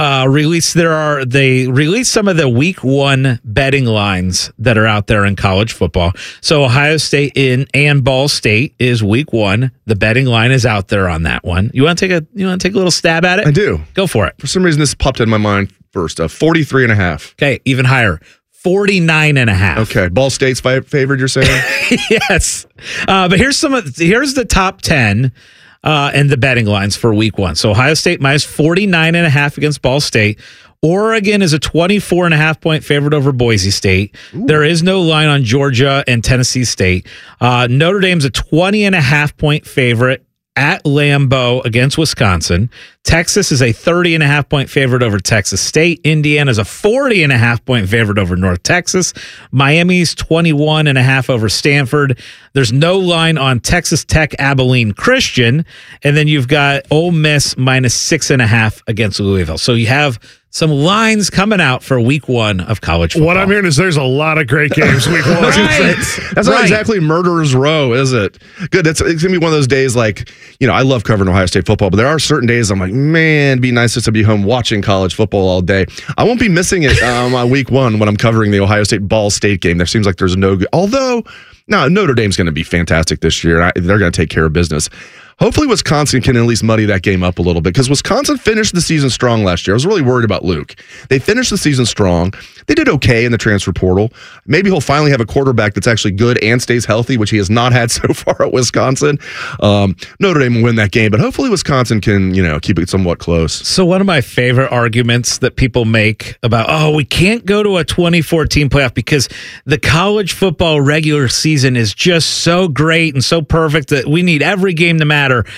they released some of the week 1 betting lines that are out there in college football. So Ohio State and Ball State is week 1. The betting line is out there on that one. You want to take a little stab at it? I do. Go for it. For some reason, this popped in my mind first. 43.5. Okay, even higher. 49.5. Okay, Ball State's favored, you're saying? Yes. But here's the top 10 and the betting lines for week 1. So Ohio State minus 49.5 against Ball State. Oregon is a 24.5 point favorite over Boise State. Ooh. There is no line on Georgia and Tennessee State. Notre Dame's a 20.5 point favorite at Lambeau against Wisconsin. Texas is a 30.5 point favorite over Texas State. Indiana is a 40.5 point favorite over North Texas. Miami's 21.5 over Stanford. There's no line on Texas Tech, Abilene Christian. And then you've got Ole Miss minus 6.5 against Louisville. So you have some lines coming out for week 1 of college football. What I'm hearing is there's a lot of great games week 1. Right. That's not exactly murderer's row, is it? Good. It's going to be one of those days like, I love covering Ohio State football, but there are certain days I'm like, man, it'd be nice just to be home watching college football all day. I won't be missing it on week 1 when I'm covering the Ohio State Ball State game. There seems like there's no good. Although, no, Notre Dame's going to be fantastic this year. They're going to take care of business. Hopefully Wisconsin can at least muddy that game up a little bit, because Wisconsin finished the season strong last year. I was really worried about Luke. They finished the season strong. They did okay in the transfer portal. Maybe he'll finally have a quarterback that's actually good and stays healthy, which he has not had so far at Wisconsin. Notre Dame will win that game, but hopefully Wisconsin can, keep it somewhat close. So one of my favorite arguments that people make about, we can't go to a 2014 playoff because the college football regular season is just so great and so perfect that we need every game to matter. Look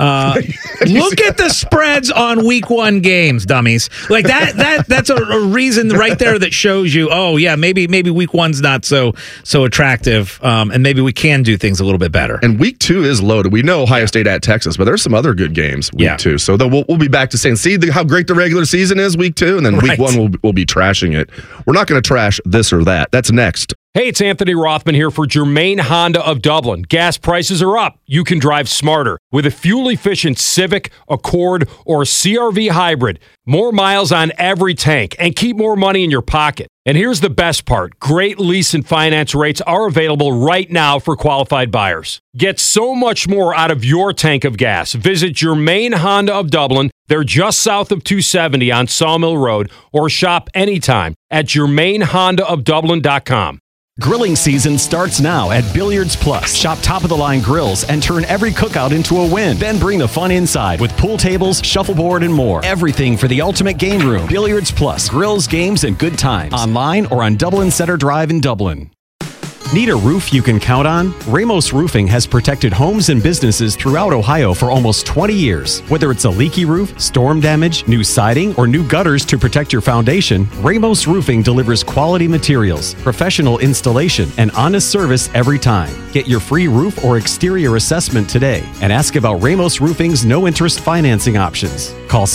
at the spreads on week 1 games, dummies. Like that's a reason right there that shows you, maybe week 1's not so attractive, and maybe we can do things a little bit better. And week 2 is loaded. We know Ohio State at Texas, but there's some other good games week 2. So we'll be back to saying, see how great the regular season is week 2, and then week 1 we'll be trashing it. We're not going to trash this or that. That's next. Hey, it's Anthony Rothman here for Germain Honda of Dublin. Gas prices are up. You can drive smarter with a fuel-efficient Civic, Accord, or CR-V hybrid. More miles on every tank and keep more money in your pocket. And here's the best part. Great lease and finance rates are available right now for qualified buyers. Get so much more out of your tank of gas. Visit Germain Honda of Dublin. They're just south of 270 on Sawmill Road, or shop anytime at GermainHondaofDublin.com. Grilling season starts now at Billiards Plus. Shop top-of-the-line grills and turn every cookout into a win. Then bring the fun inside with pool tables, shuffleboard, and more. Everything for the ultimate game room. Billiards Plus. Grills, games, and good times. Online or on Dublin Center Drive in Dublin. Need a roof you can count on? Ramos Roofing has protected homes and businesses throughout Ohio for almost 20 years. Whether it's a leaky roof, storm damage, new siding, or new gutters to protect your foundation, Ramos Roofing delivers quality materials, professional installation, and honest service every time. Get your free roof or exterior assessment today and ask about Ramos Roofing's no-interest financing options. Call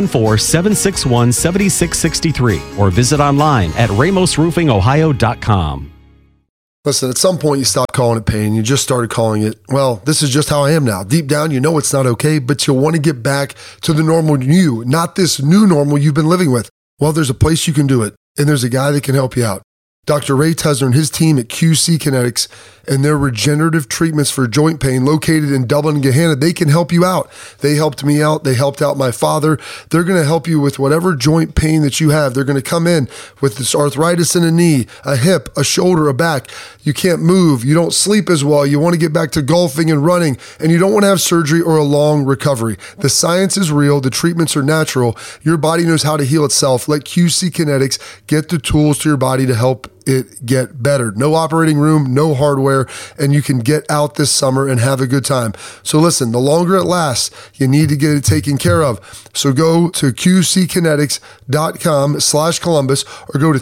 614-761-7663 or visit online at ramosroofingohio.com. Listen, at some point you stopped calling it pain. You just started calling it, well, this is just how I am now. Deep down, you know it's not okay, but you'll want to get back to the normal you, not this new normal you've been living with. Well, there's a place you can do it, and there's a guy that can help you out. Dr. Ray Tesner and his team at QC Kinetics and their regenerative treatments for joint pain located in Dublin and Gahanna, they can help you out. They helped me out. They helped out my father. They're going to help you with whatever joint pain that you have. They're going to come in with this arthritis in a knee, a hip, a shoulder, a back. You can't move. You don't sleep as well. You want to get back to golfing and running, and you don't want to have surgery or a long recovery. The science is real. The treatments are natural. Your body knows how to heal itself. Let QC Kinetics get the tools to your body to help it get better. No operating room, no hardware, and you can get out this summer and have a good time. So listen, the longer it lasts, you need to get it taken care of. So go to qckinetics.com/Columbus or go to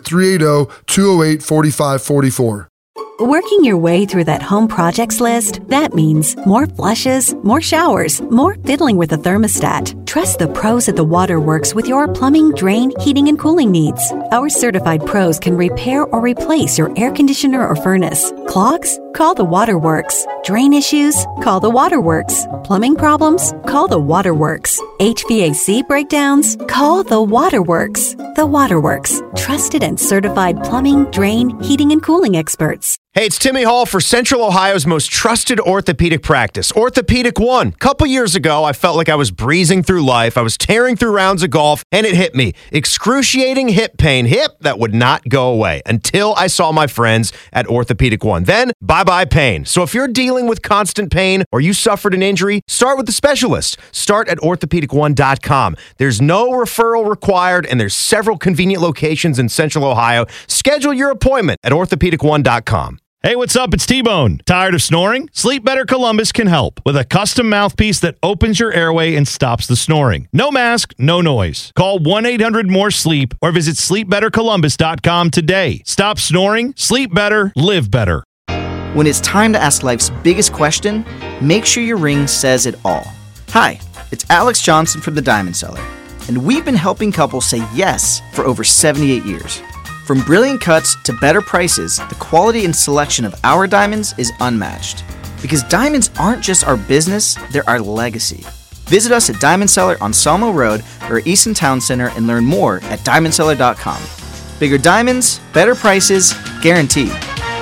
380-208-4544. Working your way through that home projects list, that means more flushes, more showers, more fiddling with the thermostat. Trust the pros at the Waterworks with your plumbing, drain, heating, and cooling needs. Our certified pros can repair or replace your air conditioner or furnace. Clogs? Call the Waterworks. Drain issues? Call the Waterworks. Plumbing problems? Call the Waterworks. HVAC breakdowns? Call the Waterworks. The Waterworks. Trusted and certified plumbing, drain, heating, and cooling experts. Hey, it's Timmy Hall for Central Ohio's most trusted orthopedic practice, Orthopedic One. A couple years ago, I felt like I was breezing through life. I was tearing through rounds of golf, and it hit me. Excruciating hip pain. Hip that would not go away until I saw my friends at Orthopedic One. Then, bye-bye pain. So if you're dealing with constant pain or you suffered an injury, start with the specialist. Start at orthopedic1.com. There's no referral required, and there's several convenient locations in Central Ohio. Schedule your appointment at orthopedic1.com. Hey, what's up? It's T-Bone. Tired of snoring? Sleep Better Columbus can help with a custom mouthpiece that opens your airway and stops the snoring. No mask, no noise. Call 1-800-MORE-SLEEP or visit sleepbettercolumbus.com today. Stop snoring, sleep better, live better. When it's time to ask life's biggest question, make sure your ring says it all. Hi, it's Alex Johnson from the Diamond Cellar, and we've been helping couples say yes for over 78 years. From brilliant cuts to better prices, the quality and selection of our diamonds is unmatched. Because diamonds aren't just our business, they're our legacy. Visit us at Diamond Cellar on Sawmill Road or Easton Town Center and learn more at diamondcellar.com. Bigger diamonds, better prices, guaranteed.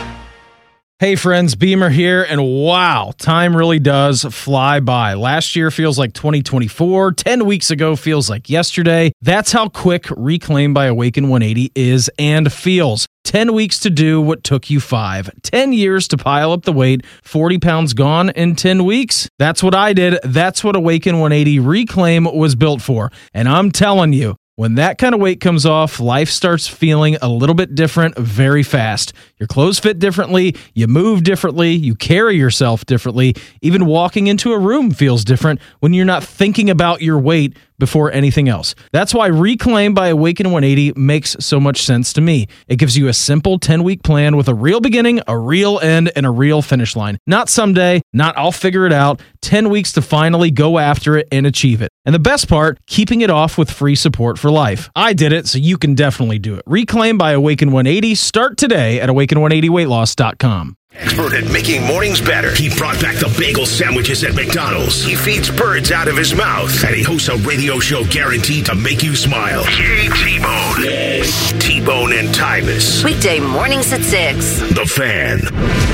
Hey friends, Beamer here, and wow, time really does fly by. Last year feels like 2024, 10 weeks ago feels like yesterday. That's how quick Reclaim by Awaken 180 is and feels. 10 weeks to do what took you 5. 10 years to pile up the weight, 40 pounds gone in 10 weeks. That's what I did. That's what Awaken 180 Reclaim was built for. And I'm telling you, when that kind of weight comes off, life starts feeling a little bit different very fast. Your clothes fit differently, you move differently, you carry yourself differently. Even walking into a room feels different when you're not thinking about your weight before anything else. That's why Reclaim by Awaken 180 makes so much sense to me. It gives you a simple 10-week plan with a real beginning, a real end, and a real finish line. Not someday, not I'll figure it out. 10 weeks to finally go after it and achieve it. And the best part, keeping it off with free support for life. I did it, so you can definitely do it. Reclaim by Awaken 180. Start today at awaken180weightloss.com. Expert at making mornings better. He brought back the bagel sandwiches at McDonald's. He feeds birds out of his mouth. And he hosts a radio show guaranteed to make you smile. Yay, T-Bone. Yes. T-Bone and Tyvis. Weekday mornings at 6. The Fan.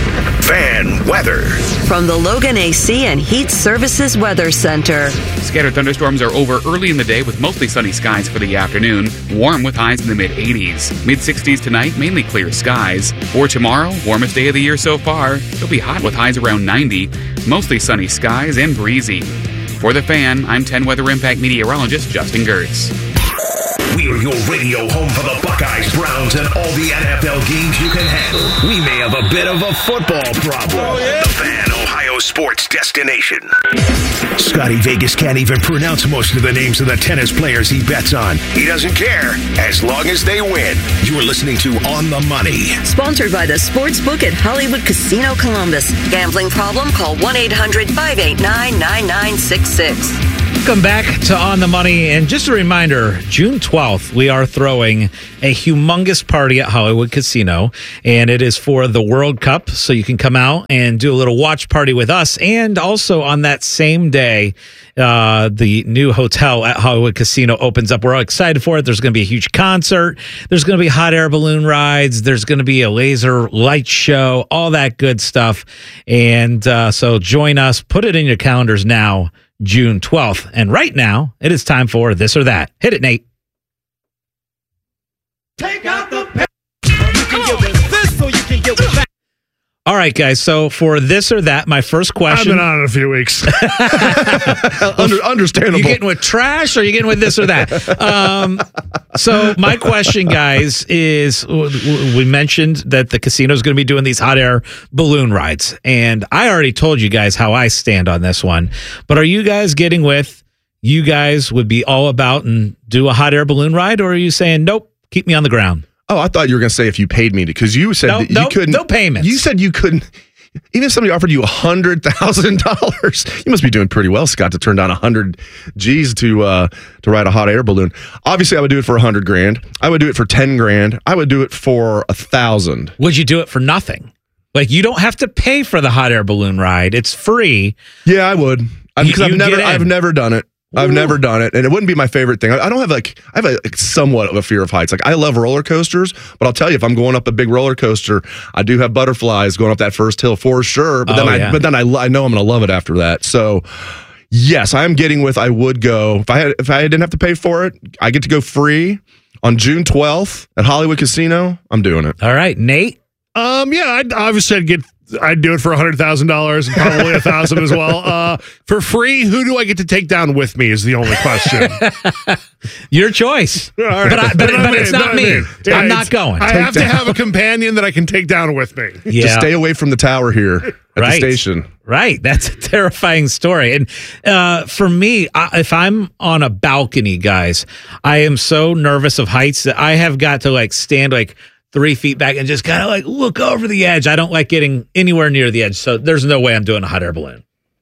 Fan weather. From the Logan AC and Heat Services Weather Center. Scattered thunderstorms are over early in the day with mostly sunny skies for the afternoon. Warm with highs in the mid-80s. Mid-60s tonight, mainly clear skies. For tomorrow, warmest day of the year so far. It'll be hot with highs around 90. Mostly sunny skies and breezy. For The Fan, I'm 10 Weather Impact meteorologist Justin Gertz. We are your radio home for the Buckeyes, Browns, and all the NFL games you can handle. We may have a bit of a football problem. Oh, yeah. The Fan, Ohio sports destination. Scotty Vegas can't even pronounce most of the names of the tennis players he bets on. He doesn't care, as long as they win. You're listening to On the Money. Sponsored by the Sportsbook at Hollywood Casino Columbus. Gambling problem? Call 1-800-589-9966. Welcome back to On the Money. And just a reminder, June 12th, we are throwing a humongous party at Hollywood Casino. And it is for the World Cup. So you can come out and do a little watch party with us. And also on that same day, the new hotel at Hollywood Casino opens up. We're all excited for it. There's going to be a huge concert. There's going to be hot air balloon rides. There's going to be a laser light show, all that good stuff. And so join us. Put it in your calendars now. June 12th. And right now, it is time for This or That. Hit it, Nate. Take out the pen. You can get with this or you can get with that. All right, guys. So for This or That, my first question. I've been on it a few weeks. Understandable. You getting with trash or you getting with this or that? So my question, guys, is we mentioned that the casino is going to be doing these hot air balloon rides. And I already told you guys how I stand on this one. But are you guys getting with you guys would be all about and do a hot air balloon ride? Or are you saying, nope, keep me on the ground? Oh, I thought you were going to say if you paid me, because you said that you couldn't. No payments. You said you couldn't. Even if somebody offered you $100,000, you must be doing pretty well, Scott, to turn down 100 G's to ride a hot air balloon. Obviously, I would do it for $100,000. I would do it for $10,000. I would do it for $1,000. Would you do it for nothing? Like, you don't have to pay for the hot air balloon ride. It's free. Yeah, I would. Because I've never done it. I've never done it, and it wouldn't be my favorite thing. I don't have I have a somewhat of a fear of heights. Like, I love roller coasters, but I'll tell you, if I'm going up a big roller coaster, I do have butterflies going up that first hill for sure. But then I know I'm going to love it after that. So yes, I'm getting with. I would go if I didn't have to pay for it. I get to go free on June 12th at Hollywood Casino. I'm doing it. All right, Nate. Yeah, I'd do it for $100,000 and probably $1,000 as well. For free, who do I get to take down with me is the only question. Your choice. Right. But it's not me. Yeah, I'm not going. I have to have a companion that I can take down with me. Yeah. Just stay away from the tower here at the station. Right. That's a terrifying story. And for me, if I'm on a balcony, guys, I am so nervous of heights that I have got to stand 3 feet back and just kind of look over the edge. I don't like getting anywhere near the edge, so there's no way I'm doing a hot air balloon.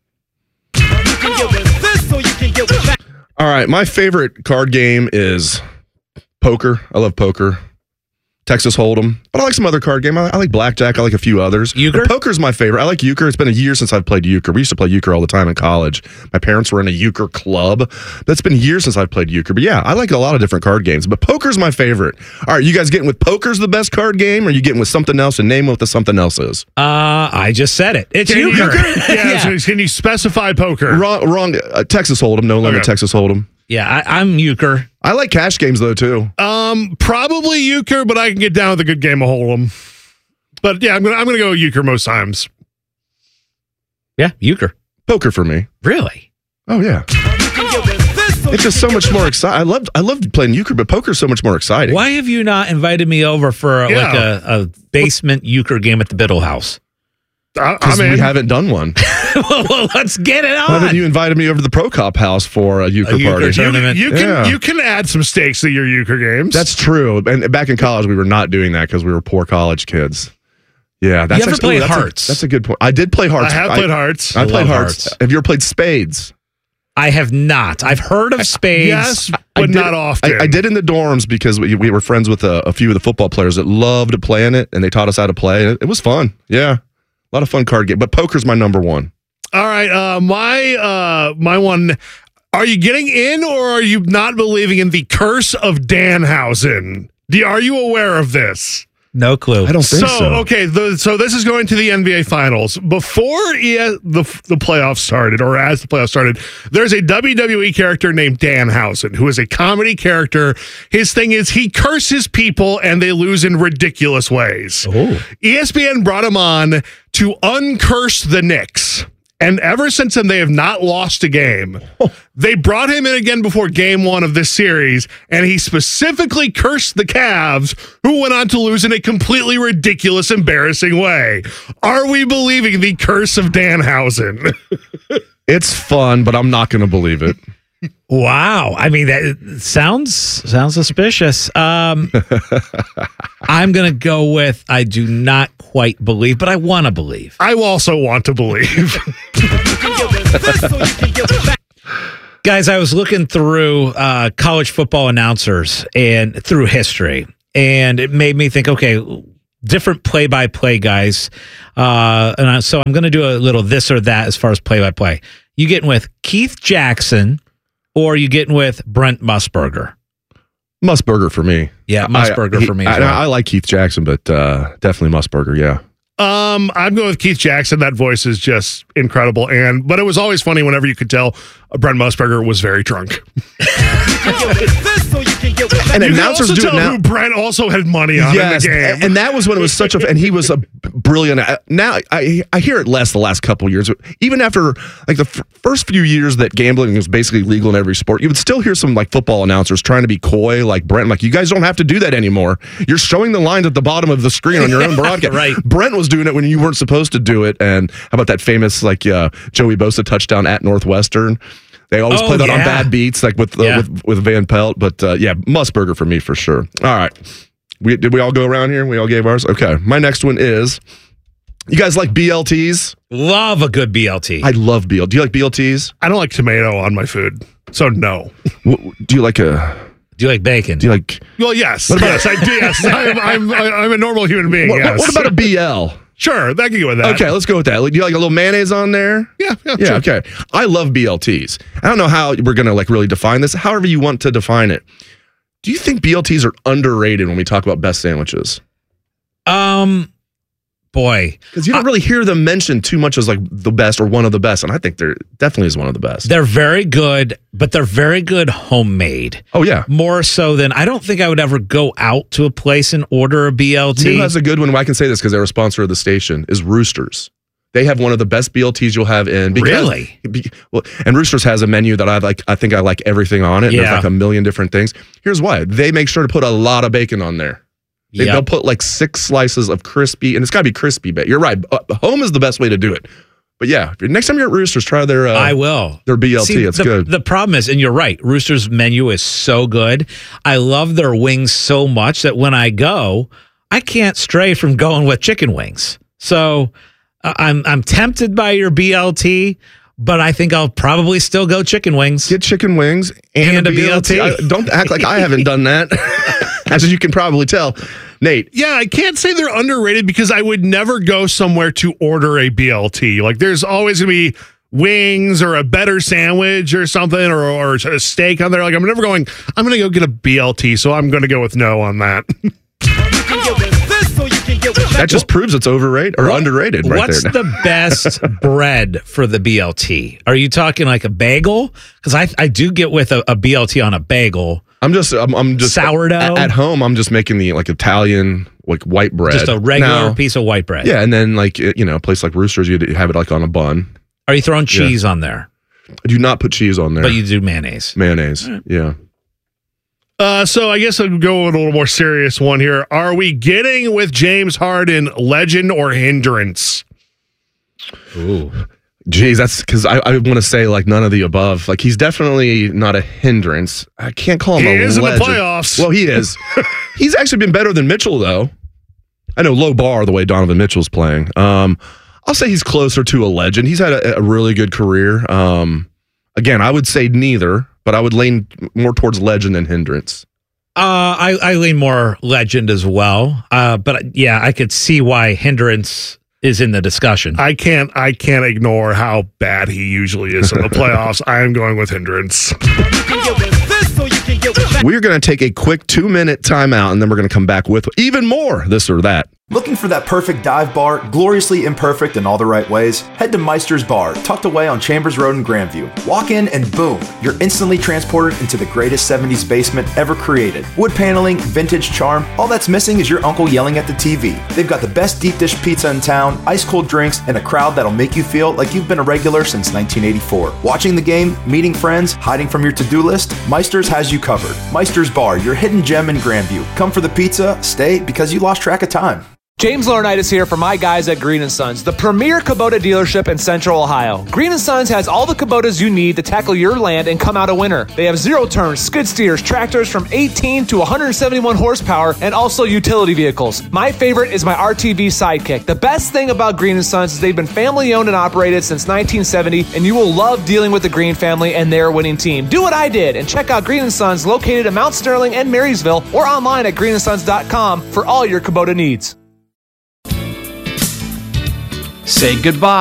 All right, my favorite card game is poker. I love poker. Texas Hold'em, but I like some other card game. I like blackjack. I like a few others. Euchre? Poker's my favorite. I like euchre. It's been a year since I've played euchre. We used to play euchre all the time in college. My parents were in a euchre club. That's been years since I've played euchre. But yeah, I like a lot of different card games. But poker's my favorite. All right, you guys getting with poker's the best card game, or are you getting with something else and name what the something else is? I just said it. It's euchre. Yeah. So can you specify poker? Wrong. Texas Hold'em. No limit. Okay. Texas Hold'em. Yeah, I'm euchre. I like cash games though too. Probably euchre, but I can get down with a good game of Hold'em. But yeah, I'm gonna go euchre most times. Yeah, euchre. Poker for me. Really? Oh yeah. It's just so much more exciting. I loved playing euchre, but poker's so much more exciting. Why have you not invited me over for a basement euchre game at the Biddle House? Because we haven't done one. Well, let's get it on. Why haven't you invited me over to the Pro Cop house for a euchre party? Tournament. You can add some stakes to your euchre games. That's true. And back in college, we were not doing that because we were poor college kids. Yeah, you ever played hearts? That's a good point. I did play hearts. I have played hearts. I played hearts. Have you ever played spades? I have not. I've heard of spades. Yes, but not often. I did in the dorms because we were friends with a few of the football players that loved playing it, and they taught us how to play. It was fun. Yeah. A lot of fun card game, but poker's my number one. All right, my one. Are you getting in, or are you not believing in the curse of Danhausen? Are you aware of this? No clue. I don't think so. Okay, so this is going to the NBA Finals. Before the playoffs started, or as the playoffs started, there's a WWE character named Danhausen, who is a comedy character. His thing is he curses people and they lose in ridiculous ways. ESPN brought him on to uncurse the Knicks. And ever since then, they have not lost a game. They brought him in again before game 1 of this series, and he specifically cursed the Cavs, who went on to lose in a completely ridiculous, embarrassing way. Are we believing the curse of Danhausen? It's fun, but I'm not going to believe it. Wow. I mean, that sounds suspicious. I'm going to go with I do not quite believe, but I want to believe. I also want to believe. Guys, I was looking through college football announcers and through history, and it made me think, okay, different play-by-play guys. And so I'm going to do a little this or that as far as play-by-play. You getting with Keith Jackson, or are you getting with Brent Musburger? Musburger for me. Yeah, Musburger for me. I like Keith Jackson, but definitely Musburger, yeah. I'm going with Keith Jackson. That voice is just incredible. But it was always funny whenever you could tell Brent Musburger was very drunk. And you announcers can also do tell it now. who Brent also had money on in the game. And that was when it was such a, and he was a brilliant. Now I hear it less the last couple of years. Even after like the first few years that gambling was basically legal in every sport, you would still hear some like football announcers trying to be coy, like Brent. Like, you guys don't have to do that anymore. You're showing the lines at the bottom of the screen on your own broadcast. Right. Brent was doing it when you weren't supposed to do it. And how about that famous like Joey Bosa touchdown at Northwestern? They always play that on bad beats, like with Van Pelt. But Musburger for me for sure. All right. Did we all go around here? We all gave ours? Okay. My next one is, you guys like BLTs? Love a good BLT. I love BLT. Do you like BLTs? I don't like tomato on my food, so no. Do you like bacon? Do you like? Well, yes. Yes, I do. Yes, I'm a normal human being. What about a BL? Sure, that can go with that. Okay, let's go with that. Do you like a little mayonnaise on there? Yeah, sure. Okay. I love BLTs. I don't know how we're going to like really define this. However you want to define it. Do you think BLTs are underrated when we talk about best sandwiches? Boy, because you don't really hear them mentioned too much as like the best or one of the best, and I think they're definitely is one of the best. They're very good, but they're very good homemade. Oh yeah, more so than I don't think I would ever go out to a place and order a BLT. Who has a good one? I can say this because they're a sponsor of the station. Is Roosters. They have one of the best BLTs you'll have in. Really? And Roosters has a menu that I like. I think I like everything on it. Yeah. There's like a million different things. Here's why. They make sure to put a lot of bacon on there. They'll put like 6 slices of crispy, and it's got to be crispy bacon. You're right. Home is the best way to do it. But yeah, next time you're at Roosters, try their I will. Their BLT. See, it's good. The problem is, and you're right, Roosters menu is so good. I love their wings so much that when I go, I can't stray from going with chicken wings. So I'm tempted by your BLT, but I think I'll probably still go chicken wings. Get chicken wings and a BLT. Don't act like I haven't done that. As you can probably tell. Nate. Yeah, I can't say they're underrated because I would never go somewhere to order a BLT. Like, there's always going to be wings or a better sandwich or something or a steak on there. Like, I'm never going, I'm going to go get a BLT, so I'm going to go with no on that. That just proves it's overrated or underrated right What's there. the best bread for the BLT? Are you talking like a bagel? Because I do get with a BLT on a bagel. I'm just sourdough at home. I'm just making the like Italian like white bread, just a regular piece of white bread. Yeah, and then like a place like Roosters, you have it like on a bun. Are you throwing cheese on there? I do not put cheese on there, but you do mayonnaise. Mayonnaise, yeah. So I guess I'll go with a little more serious one here. Are we getting with James Harden legend or hindrance? Ooh. Geez, that's because I want to say like none of the above. Like he's definitely not a hindrance. I can't call him a legend. He is in the playoffs. Well, he is. He's actually been better than Mitchell, though. I know low bar the way Donovan Mitchell's playing. I'll say he's closer to a legend. He's had a really good career. Again, I would say neither, but I would lean more towards legend than hindrance. I lean more legend as well. But yeah, I could see why hindrance is in the discussion. I can't ignore how bad he usually is in the playoffs. I am going with hindrance. We're going to take a quick 2-minute timeout, and then we're going to come back with even more this or that. Looking for that perfect dive bar, gloriously imperfect in all the right ways? Head to Meister's Bar, tucked away on Chambers Road in Grandview. Walk in and boom, you're instantly transported into the greatest 70s basement ever created. Wood paneling, vintage charm, all that's missing is your uncle yelling at the TV. They've got the best deep dish pizza in town, ice cold drinks, and a crowd that'll make you feel like you've been a regular since 1984. Watching the game, meeting friends, hiding from your to-do list, Meister's has you covered. Meister's Bar, your hidden gem in Grandview. Come for the pizza, stay because you lost track of time. James Laurinaitis here for my guys at Green & Sons, the premier Kubota dealership in Central Ohio. Green & Sons has all the Kubotas you need to tackle your land and come out a winner. They have zero-turn skid steers, tractors from 18 to 171 horsepower, and also utility vehicles. My favorite is my RTV Sidekick. The best thing about Green & Sons is they've been family-owned and operated since 1970, and you will love dealing with the Green family and their winning team. Do what I did and check out Green & Sons located in Mount Sterling and Marysville or online at greenandsons.com for all your Kubota needs. Say goodbye